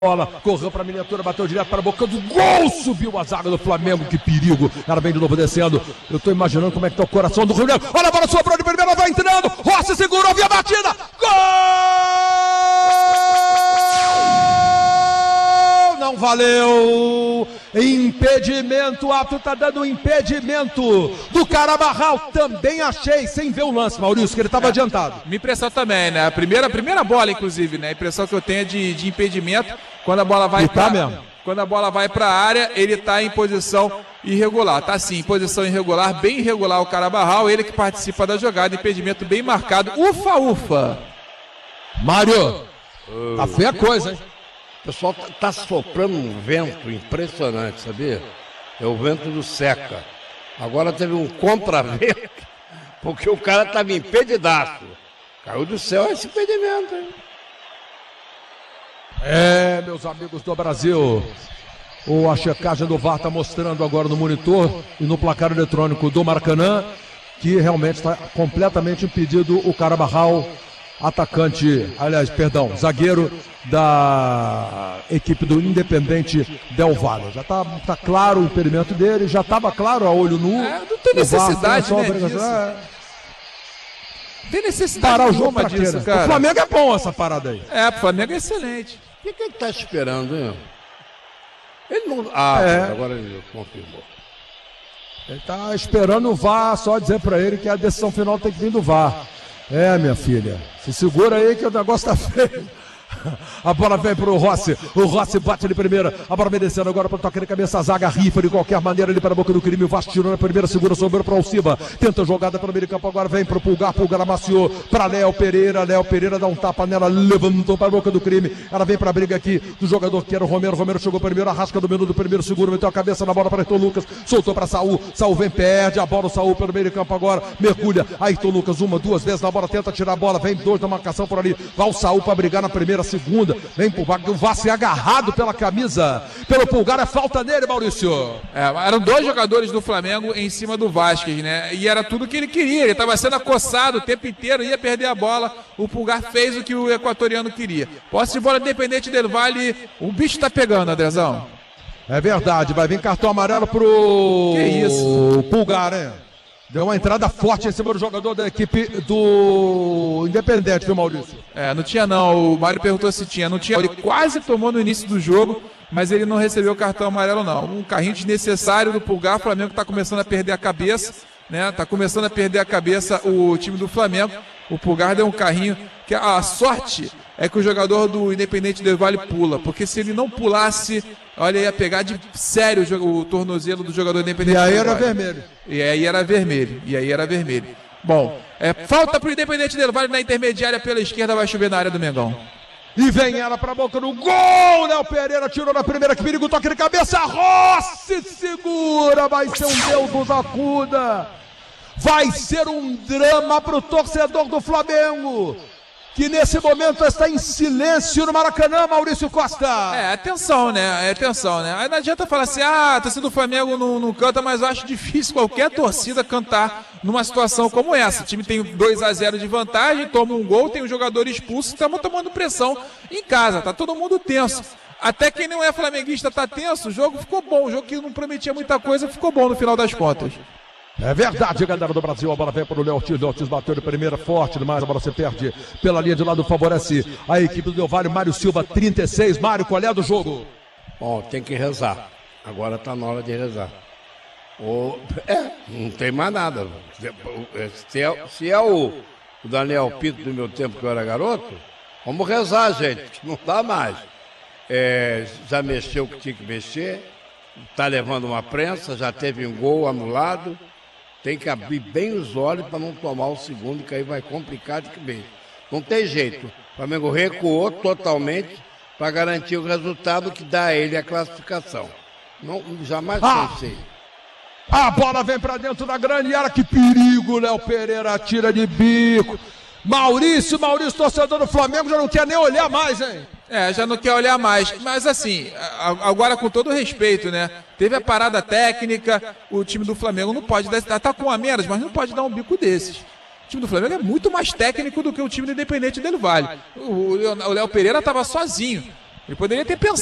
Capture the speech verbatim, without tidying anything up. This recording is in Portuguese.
bola, correu para a miniatura, bateu direto para a boca do gol, subiu a zaga do Flamengo, que perigo, ela vem de novo descendo, eu tô imaginando como é que tá o coração do Rio Negro, olha a bola, sobrou de primeira, vai entrando, Rossi segurou, via batida, gol! Não valeu, impedimento, o árbitro tá dando impedimento do Carabarral, também achei, sem ver o lance, Maurício, que ele tava é, adiantado. Minha impressão também, né, a primeira, a primeira bola, inclusive, né, a impressão que eu tenho é de, de impedimento, quando a bola vai para tá quando a bola vai para a área, ele tá em posição irregular, tá sim, em posição irregular, bem irregular o Carabarral, ele que participa da jogada, impedimento bem marcado, ufa, ufa. Mário, tá feia a coisa, hein? O pessoal tá, tá soprando um vento impressionante, sabia? É o vento do Seca. Agora teve um contravento, porque o cara estava impedidaço. Caiu do céu esse impedimento, hein? É, meus amigos do Brasil, o, a checagem do V A R está mostrando agora no monitor e no placar eletrônico do Maracanã que realmente está completamente impedido o Carabarral, atacante, aliás, perdão, zagueiro da equipe do Independente Del Valle. Já está tá claro o impedimento dele, já estava claro a olho nu. É, não tem necessidade, né, disso. É. Tem necessidade parar o jogo pra disso, quê, cara. O Flamengo é bom essa parada aí. É, o Flamengo é excelente. O que, que ele está esperando, hein? Ele não... Ah, é. Agora ele confirmou. Ele está esperando o V A R só dizer para ele que a decisão final tem que vir do V A R. É, minha filha, se segura aí que o negócio tá feio. A bola vem pro Rossi, o Rossi bate de primeira, a bola vem descendo agora para toque de cabeça, a zaga rifa de qualquer maneira ali para a boca do crime, o Vasco tirou na primeira, segura, sobrou para o Alciba, tenta a jogada pelo meio de campo, agora vem pro Pulgar, Pulgar amaciou para Léo Pereira, Léo Pereira dá um tapa nela, levantou para a boca do crime, ela vem para a briga aqui do jogador que era o Romero, Romero chegou primeiro, arrasca do menu do primeiro, segura, meteu a cabeça na bola para Ayrton Lucas, soltou para Saul, Saul vem, perde a bola, o Saul pelo meio de campo agora, mergulha, Ayrton Lucas uma, duas vezes na bola, tenta tirar a bola, vem dois na marcação por ali, vai o Saul para brigar na primeira, segunda, vem pro Wagner, o Vasco é agarrado pela camisa, pelo Pulgar, é falta nele, Maurício. É, eram dois jogadores do Flamengo em cima do Vasquez, né? E era tudo que ele queria, ele estava sendo acossado o tempo inteiro, ia perder a bola, o Pulgar fez o que o equatoriano queria. Posse de bola Independente Del Valle, o bicho tá pegando, Andrezão. É verdade, vai vir cartão amarelo pro que isso? Pulgar, hein? Deu uma entrada forte em cima do jogador da equipe do Independente, viu, Maurício? É, não tinha não, o Mário perguntou se tinha, não tinha, ele quase tomou no início do jogo, mas ele não recebeu o cartão amarelo não, um carrinho desnecessário do Pulgar, o Flamengo está começando a perder a cabeça, né, tá começando a perder a cabeça o time do Flamengo, o Pulgar deu um carrinho, que a sorte é que o jogador do Independente Del Valle pula, porque se ele não pulasse, olha, ia pegar de sério o, o tornozelo do jogador Independente Del Valle. E aí era vermelho. E aí era vermelho, e aí era vermelho. Bom, é, falta pro Independente Del Valle na intermediária pela esquerda, vai chover na área do Mengão. E vem ela pra boca do gol, Léo Pereira tirou na primeira, que perigo, toque de cabeça, Rossi segura, vai ser um Deus nos acuda. Vai ser um drama pro torcedor do Flamengo, que nesse momento está em silêncio no Maracanã, Maurício Costa. É, atenção, né? É atenção, né? Aí não adianta falar assim, ah, a torcida do Flamengo não, não canta, mas eu acho difícil qualquer torcida cantar numa situação como essa. O time tem dois a zero de vantagem, toma um gol, tem um jogador expulso, estamos tomando pressão em casa, tá todo mundo tenso. Até quem não é flamenguista tá tenso, o jogo ficou bom, o jogo que não prometia muita coisa ficou bom no final das contas. É verdade, galera do Brasil, a bola vem para o Léo Ortiz, Léo Ortiz bateu de primeira, forte demais, a bola se perde pela linha de lado, favorece a equipe do Del Valle, Mário Silva, trinta e seis, Mário, qual é do jogo? Bom, tem que rezar, agora tá na hora de rezar. O... É, não tem mais nada, se é, se é o, o Daniel Pinto do meu tempo que eu era garoto, vamos rezar, gente, que não dá mais. É, já mexeu o que tinha que mexer, tá levando uma prensa, já teve um gol anulado. Tem que abrir bem os olhos para não tomar o segundo, que aí vai complicar de que bem. Não tem jeito. O Flamengo recuou totalmente para garantir o resultado que dá a ele a classificação. Não, jamais ah, pensei. A bola vem para dentro da grande área, que perigo, Léo Pereira tira de bico. Maurício, Maurício, torcedor do Flamengo, já não quer nem olhar mais, hein? É, já não quer olhar mais, mas assim, agora com todo respeito, né, teve a parada técnica, o time do Flamengo não pode, tá com a menos, mas não pode dar um bico desses. O time do Flamengo é muito mais técnico do que o time do Independente Del Valle. O Léo Pereira estava sozinho. Ele poderia ter pensado